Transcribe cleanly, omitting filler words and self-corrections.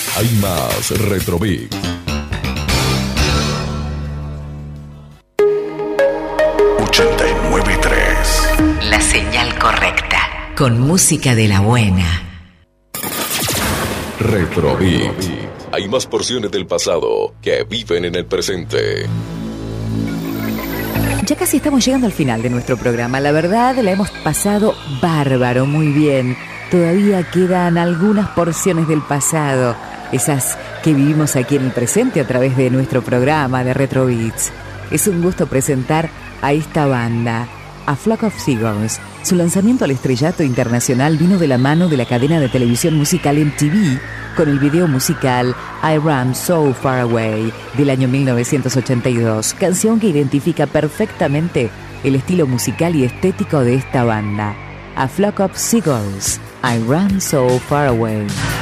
Hay más Retrobeat. La señal correcta, con música de la buena. Retrobeat. Hay más porciones del pasado que viven en el presente. Ya casi estamos llegando al final de nuestro programa. La verdad, la hemos pasado bárbaro, muy bien. Todavía quedan algunas porciones del pasado, esas que vivimos aquí en el presente a través de nuestro programa de Retrobeats. Es un gusto presentar a esta banda, A Flock of Seagulls. Su lanzamiento al estrellato internacional vino de la mano de la cadena de televisión musical MTV con el video musical I Ran So Far Away del año 1982, canción que identifica perfectamente el estilo musical y estético de esta banda. A Flock of Seagulls, I Ran So Far Away.